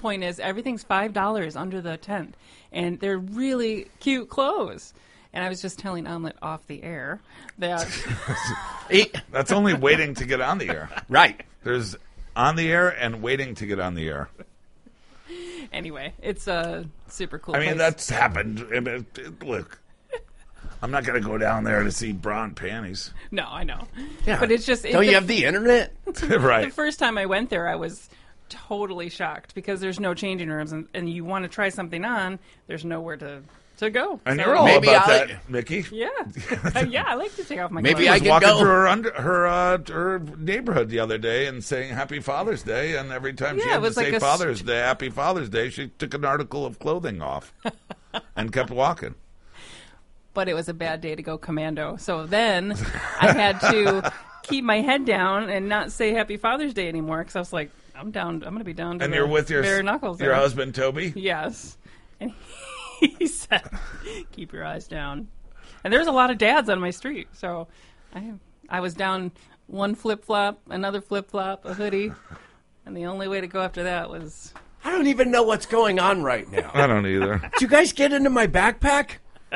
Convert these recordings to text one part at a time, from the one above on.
point is everything's $5 under the tent, and they're really cute clothes. And I was just telling Omelet off the air that that's only waiting to get on the air. Right. There's on the air and waiting to get on the air. Anyway, it's a super cool. I mean, place. that's happened. I mean, look, I'm not going to go down there to see bra and panties. No, I know. Yeah. But it's just... Don't you have the internet? Right. The first time I went there, I was totally shocked because there's no changing rooms, and you want to try something on, there's nowhere to go. And So- you're all Maybe about I'll- that, Mickey. Yeah. Yeah, I like to take off my Maybe clothes. I was could walking go. through her neighborhood the other day and saying Happy Father's Day, and every time she Yeah, it had to was like say a Father's Day, Happy Father's Day, she took an article of clothing off and kept walking. But it was a bad day to go commando. So then I had to keep my head down and not say Happy Father's Day anymore because I was like, I'm going to be down to And the you're with your bare knuckles. your there. husband, Toby? Yes. And he said, keep your eyes down. And there's a lot of dads on my street. So I was down one flip-flop, another flip-flop, a hoodie. And the only way to go after that was... I don't even know what's going on right now. I don't either. Did you guys get into my backpack?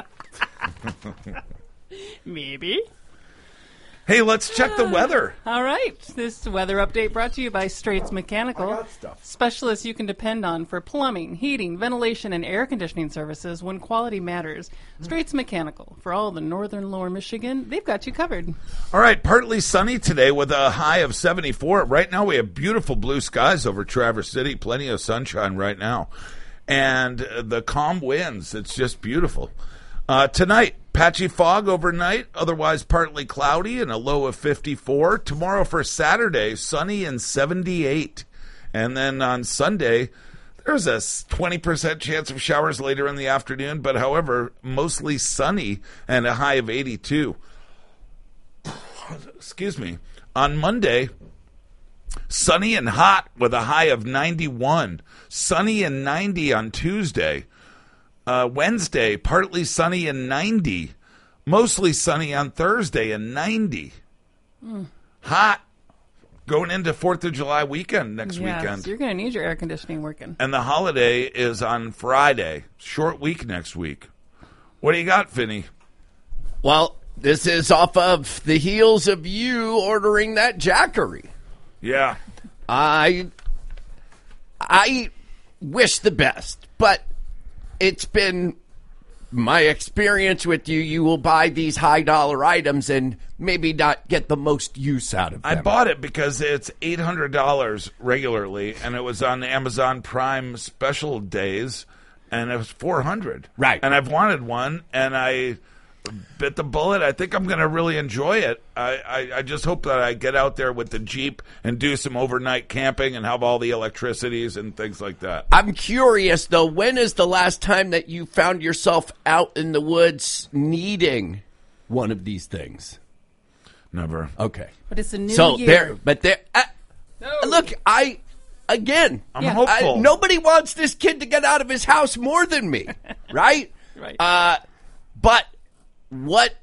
Maybe. Hey, let's check the weather. All right. This weather update brought to you by Straits Mechanical. I got stuff. Specialists you can depend on for plumbing, heating, ventilation, and air conditioning services when quality matters. Straits Mechanical. For all the northern lower Michigan, they've got you covered. All right, partly sunny today with a high of 74. Right now we have beautiful blue skies over Traverse City. Plenty of sunshine right now. And the calm winds. It's just beautiful. Tonight, patchy fog overnight, otherwise partly cloudy and a low of 54. Tomorrow for Saturday, sunny and 78. And then on Sunday, there's a 20% chance of showers later in the afternoon, but however, mostly sunny and a high of 82. Excuse me. On Monday, sunny and hot with a high of 91. Sunny and 90 on Tuesday. Wednesday, partly sunny and 90. Mostly sunny on Thursday and 90. Hot. Going into 4th of July weekend next weekend. You're going to need your air conditioning working. And the holiday is on Friday. Short week next week. What do you got, Vinny? Well, this is off of the heels of you ordering that Jackery. Yeah. I wish the best, but it's been my experience with you. You will buy these high dollar items and maybe not get the most use out of them. I bought it because it's $800 regularly, and it was on Amazon Prime special days, and it was $400. Right. And I've wanted one, and I bit the bullet. I think I'm going to really enjoy it. I just hope that I get out there with the Jeep and do some overnight camping and have all the electricities and things like that. I'm curious, though, when is the last time that you found yourself out in the woods needing one of these things? Never. Okay. But it's a new So year. look, I'm Yeah. hopeful. nobody wants this kid to get out of his house more than me, right? Right. But what's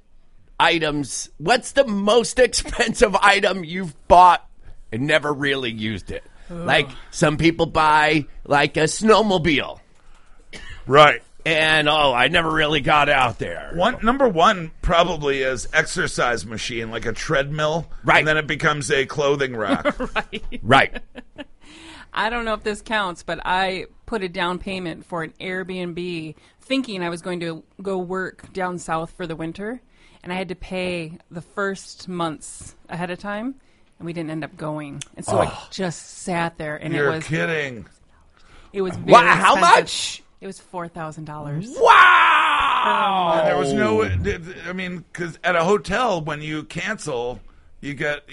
the most expensive item you've bought and never really used it? Like some people buy like a snowmobile Right. and, I never really got out there. Number one probably is exercise machine, like a treadmill. Right. And then it becomes a clothing rack. Right. I don't know if this counts, but I put a down payment for an Airbnb thinking I was going to go work down south for the winter, and I had to pay the first months ahead of time, and we didn't end up going. And so I just sat there, and You're it was kidding. very Wow, how expensive. much? It was $4,000. Wow. And there was no, I mean, because at a hotel, when you cancel, you get,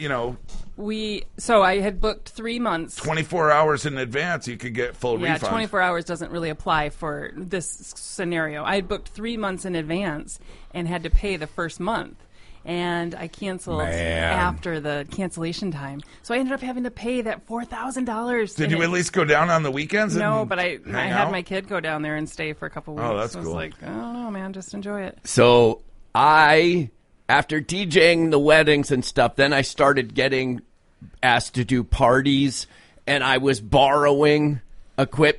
So I had booked 3 months. 24 hours in advance, you could get full Yeah, refund. 24 hours doesn't really apply for this scenario. I had booked 3 months in advance and had to pay the first month. And I canceled after the cancellation time. So I ended up having to pay that $4,000. Did you at least go down on the weekends? No, and but I hang had out? my kid go down there and stay for a couple weeks. Oh, that's I was cool. like, I don't know, man, just enjoy it. So after DJing the weddings and stuff, then I started getting asked to do parties, and I was borrowing equipment